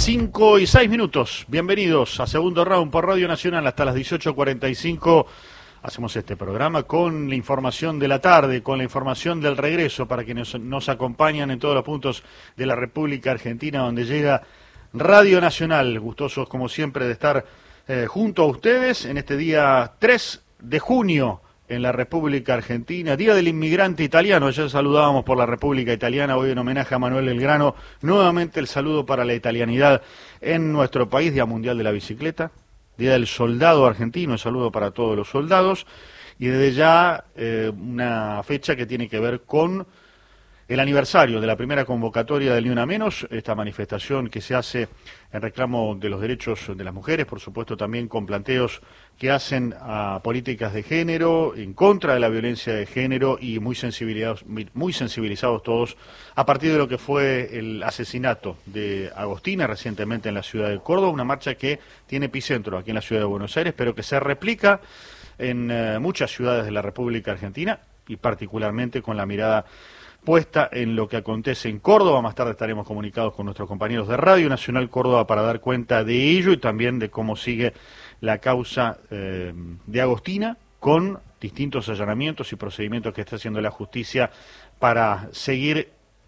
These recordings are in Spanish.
5:06. Bienvenidos a Segundo Round por Radio Nacional hasta las 18:45. Hacemos este programa con la información de la tarde, con la información del regreso para quienes nos acompañan en todos los puntos de la República Argentina, donde llega Radio Nacional. Gustosos, como siempre, de estar junto a ustedes en este día 3 de junio en la República Argentina, Día del Inmigrante Italiano. Ayer saludábamos por la República Italiana, hoy en homenaje a Manuel Belgrano. Nuevamente el saludo para la italianidad en nuestro país, Día Mundial de la Bicicleta, Día del Soldado Argentino, el saludo para todos los soldados, y desde ya una fecha que tiene que ver con el aniversario de la primera convocatoria del Ni Una Menos, esta manifestación que se hace en reclamo de los derechos de las mujeres, por supuesto también con planteos que hacen a políticas de género, en contra de la violencia de género y muy sensibilizados todos a partir de lo que fue el asesinato de Agostina recientemente en la ciudad de Córdoba, una marcha que tiene epicentro aquí en la ciudad de Buenos Aires, pero que se replica en muchas ciudades de la República Argentina y particularmente con la mirada puesta en lo que acontece en Córdoba. Más tarde estaremos comunicados con nuestros compañeros de Radio Nacional Córdoba para dar cuenta de ello y también de cómo sigue la causa de Agostina, con distintos allanamientos y procedimientos que está haciendo la justicia para seguir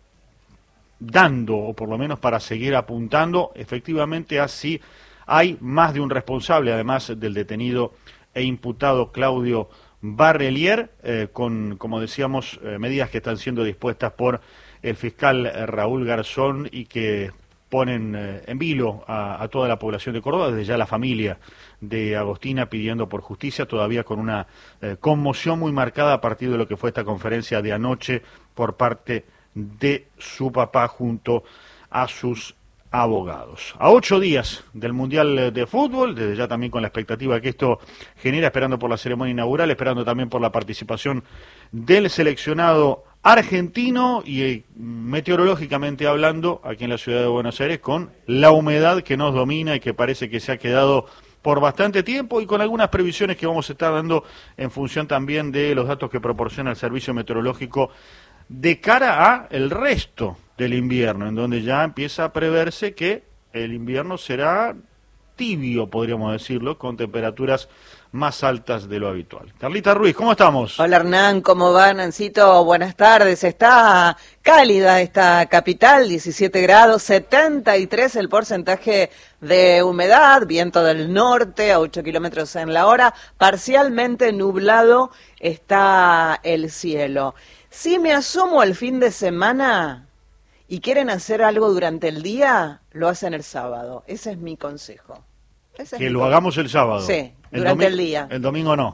dando, o por lo menos para seguir apuntando efectivamente a si hay más de un responsable, además del detenido e imputado Claudio Barrelier, con, como decíamos, medidas que están siendo dispuestas por el fiscal Raúl Garzón y que ponen en vilo a toda la población de Córdoba, desde ya la familia de Agostina pidiendo por justicia, todavía con una conmoción muy marcada a partir de lo que fue esta conferencia de anoche por parte de su papá junto a sus abogados. A 8 días del Mundial de Fútbol, desde ya también con la expectativa que esto genera, esperando por la ceremonia inaugural, esperando también por la participación del seleccionado argentino y meteorológicamente hablando, aquí en la ciudad de Buenos Aires, con la humedad que nos domina y que parece que se ha quedado por bastante tiempo y con algunas previsiones que vamos a estar dando en función también de los datos que proporciona el Servicio Meteorológico de cara a el resto del invierno, en donde ya empieza a preverse que el invierno será tibio, podríamos decirlo, con temperaturas más altas de lo habitual. Carlita Ruiz, ¿cómo estamos? Hola Hernán, ¿cómo va Nancito? Buenas tardes. Está cálida esta capital, 17 grados, 73 el porcentaje de humedad, viento del norte a 8 kilómetros en la hora, parcialmente nublado está el cielo. Si me asomo al fin de semana y quieren hacer algo durante el día, lo hacen el sábado. Ese es mi consejo. Que lo hagamos el sábado. Sí, durante el día. El domingo no.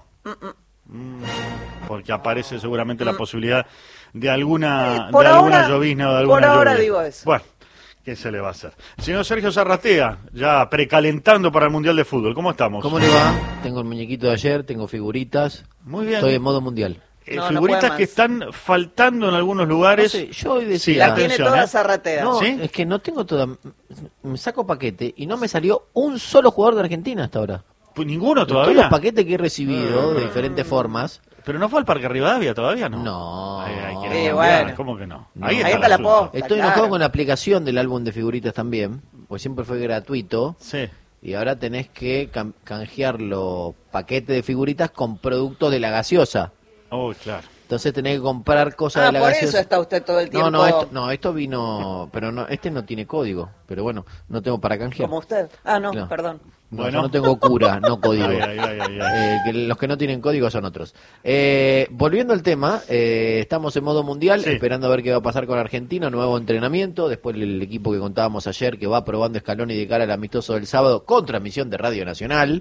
Porque aparece seguramente la posibilidad de alguna llovizna o de alguna Por ahora lluvia. digo eso. Bueno, ¿qué se le va a hacer? Señor Sergio Zarratea, ya precalentando para el Mundial de Fútbol. ¿Cómo estamos? ¿Cómo le va? Tengo el muñequito de ayer, tengo figuritas. Muy bien. Estoy en modo mundial. Figuritas que están faltando en algunos lugares. No sé, yo hoy decía... Sí, la tiene toda Zarratea. No, ¿sí? Es que no tengo toda... Me saco paquete y no me salió un solo jugador de Argentina hasta ahora. Pues ninguno De todos todavía. los paquetes que he recibido de diferentes formas... Pero no fue al Parque Rivadavia todavía, ¿no? No. Bueno. ¿Cómo que no? No. Ahí Ahí está está la asunto. posta. Estoy claro. enojado con la aplicación del álbum de figuritas también, pues siempre fue gratuito. Sí. Y ahora tenés que canjear los paquetes de figuritas con productos de la gaseosa. Oh, claro. Entonces tenés que comprar cosas de la por gaseosa. eso está usted todo el tiempo. Esto vino, pero no, este no tiene código, pero bueno, no tengo para canjear. Como usted. Ah, no, No. perdón. No, Bueno. yo no tengo cura, no código. Ay. Que los que no tienen código son otros. Volviendo al tema, estamos en modo mundial, Sí. esperando a ver qué va a pasar con Argentina, nuevo entrenamiento, después el equipo que contábamos ayer que va probando Scaloni de cara al amistoso del sábado con transmisión de Radio Nacional,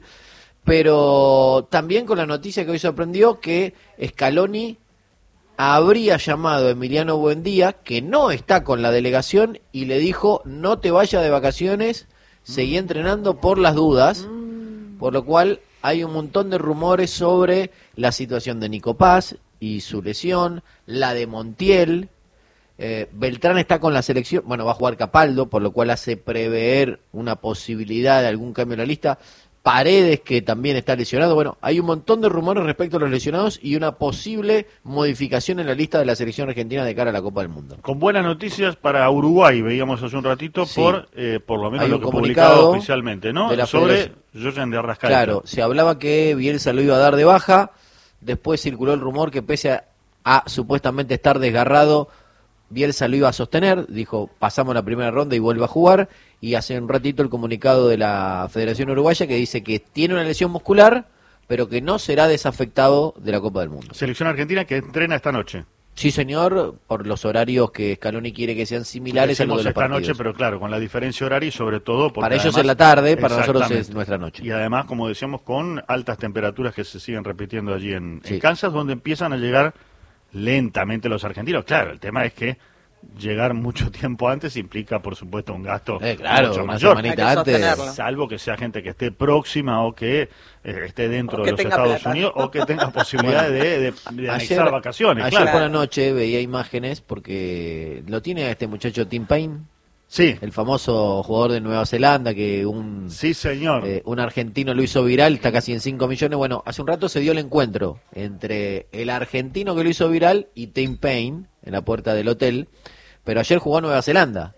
pero también con la noticia que hoy sorprendió que Scaloni habría llamado a Emiliano Buendía, que no está con la delegación, y le dijo: no te vayas de vacaciones, seguí entrenando por las dudas, por lo cual hay un montón de rumores sobre la situación de Nico Paz y su lesión, la de Montiel. Beltrán está con la selección, bueno, va a jugar Capaldo, por lo cual hace prever una posibilidad de algún cambio en la lista. Paredes, que también está lesionado. Bueno, hay un montón de rumores respecto a los lesionados y una posible modificación en la lista de la selección argentina de cara a la Copa del Mundo. Con buenas noticias para Uruguay, veíamos hace un ratito, Sí. por lo menos Hay lo un que comunicado publicado oficialmente, ¿no? de la Sobre Federación. Jordan de Arrascaeta. Claro, se hablaba que Bielsa lo iba a dar de baja, después circuló el rumor que pese a supuestamente estar desgarrado, Bielsa lo iba a sostener, dijo pasamos la primera ronda y vuelve a jugar, y hace un ratito el comunicado de la Federación Uruguaya que dice que tiene una lesión muscular, pero que no será desafectado de la Copa del Mundo. Selección argentina que entrena esta noche. Sí, señor, por los horarios que Scaloni quiere que sean similares a los Decimos de los esta partidos. noche, pero claro, con la diferencia horaria y sobre todo... porque Para ellos además- es la tarde, para nosotros es Exactamente. nuestra noche. Y además, como decíamos, con altas temperaturas que se siguen repitiendo allí en Sí. Kansas, donde empiezan a llegar lentamente los argentinos. Claro, el tema es que llegar mucho tiempo antes implica, por supuesto, un gasto Claro, mucho una mayor. semanita Hay que antes. sostenerlo. Salvo que sea gente que esté próxima o que esté dentro O de que los tenga Estados plata. Unidos o que tenga posibilidad de anexar vacaciones. ayer Claro. por la noche veía imágenes porque lo tiene este muchacho Tim Payne, Sí, el famoso jugador de Nueva Zelanda que sí, señor. un argentino lo hizo viral, está casi en 5 millones. Bueno, hace un rato se dio el encuentro entre el argentino que lo hizo viral y Tim Payne en la puerta del hotel, pero ayer jugó Nueva Zelanda,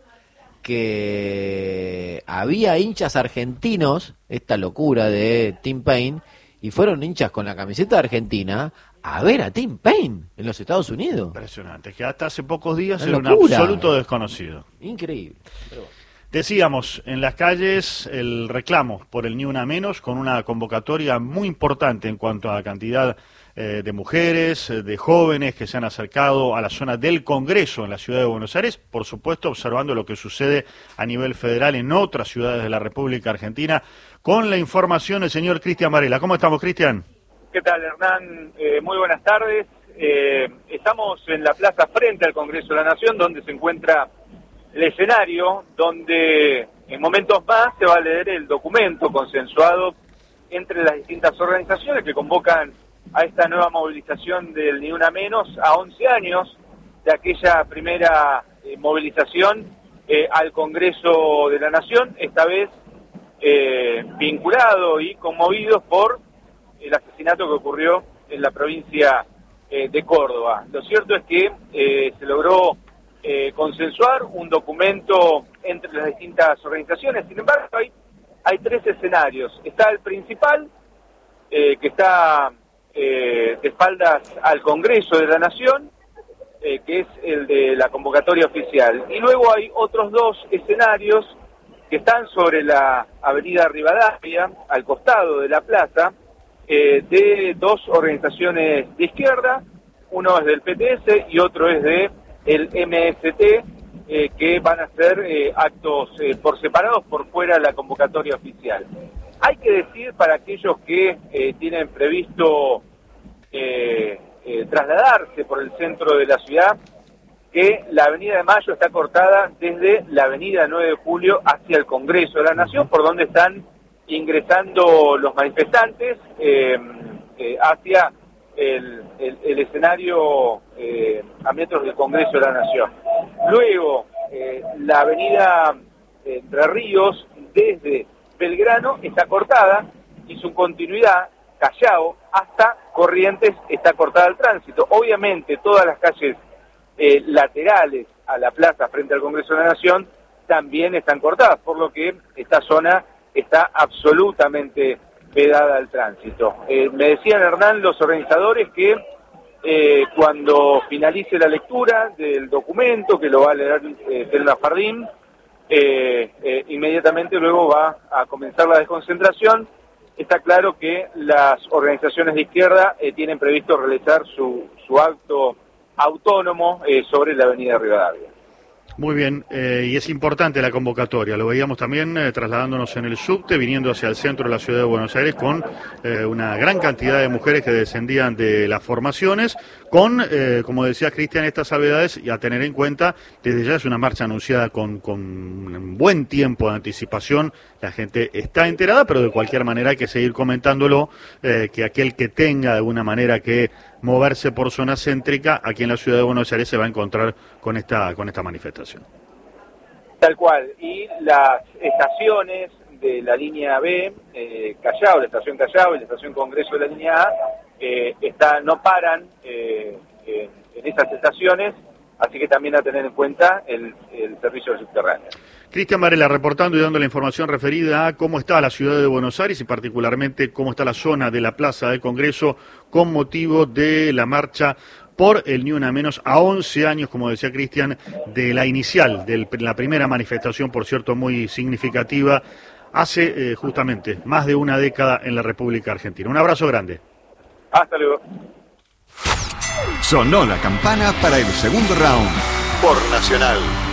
que había hinchas argentinos, esta locura de Tim Payne, y fueron hinchas con la camiseta de Argentina a ver a Tim Payne en los Estados Unidos. Impresionante, que hasta hace pocos días Una era un locura. absoluto desconocido. Increíble. Pero bueno. Decíamos, en las calles el reclamo por el Ni Una Menos, con una convocatoria muy importante en cuanto a cantidad de mujeres, de jóvenes que se han acercado a la zona del Congreso en la ciudad de Buenos Aires, por supuesto observando lo que sucede a nivel federal en otras ciudades de la República Argentina, con la información del señor Cristian Varela. ¿Cómo estamos, Cristian? ¿Qué tal, Hernán? Muy buenas tardes. Estamos en la plaza frente al Congreso de la Nación, donde se encuentra el escenario, donde en momentos más se va a leer el documento consensuado entre las distintas organizaciones que convocan a esta nueva movilización del Ni Una Menos a 11 años de aquella primera movilización al Congreso de la Nación, esta vez vinculado y conmovidos por el asesinato que ocurrió en la provincia de Córdoba. Lo cierto es que se logró consensuar un documento entre las distintas organizaciones. Sin embargo, hay tres escenarios. Está el principal, que está de espaldas al Congreso de la Nación, que es el de la convocatoria oficial. Y luego hay otros dos escenarios que están sobre la avenida Rivadavia, al costado de la plaza, de dos organizaciones de izquierda. Uno es del PTS y otro es de el MST, que van a hacer actos por separados por fuera de la convocatoria oficial. Hay que decir para aquellos que tienen previsto trasladarse por el centro de la ciudad, que la Avenida de Mayo está cortada desde la Avenida 9 de Julio hacia el Congreso de la Nación, por donde están ingresando los manifestantes hacia el escenario a metros del Congreso de la Nación. Luego, la Avenida Entre Ríos, desde Belgrano, está cortada y su continuidad, Callao, hasta Corrientes, está cortada al tránsito. Obviamente, todas las calles laterales a la plaza frente al Congreso de la Nación también están cortadas, por lo que esta zona está absolutamente vedada al tránsito. Me decían, Hernán, los organizadores que cuando finalice la lectura del documento, que lo va a leer Telma Fardín, inmediatamente luego va a comenzar la desconcentración. Está claro que las organizaciones de izquierda tienen previsto realizar su acto autónomo sobre la avenida Rivadavia. Muy bien, y es importante la convocatoria, lo veíamos también trasladándonos en el subte, viniendo hacia el centro de la ciudad de Buenos Aires con una gran cantidad de mujeres que descendían de las formaciones, con, como decía Cristian, estas salvedades, y a tener en cuenta, desde ya es una marcha anunciada con un buen tiempo de anticipación, la gente está enterada, pero de cualquier manera hay que seguir comentándolo, que aquel que tenga de alguna manera que moverse por zona céntrica, aquí en la ciudad de Buenos Aires se va a encontrar con esta manifestación. Tal cual, y las estaciones de la línea B, Callao, la estación Callao y la estación Congreso de la línea A, no paran en esas estaciones, así que también a tener en cuenta el servicio subterráneo. Cristian Varela reportando y dando la información referida a cómo está la ciudad de Buenos Aires y particularmente cómo está la zona de la Plaza del Congreso con motivo de la marcha por el Ni Una Menos a 11 años, como decía Cristian, de la inicial, de la primera manifestación, por cierto, muy significativa, hace justamente más de una década en la República Argentina. Un abrazo grande. Hasta luego. Sonó la campana para el segundo round por Nacional.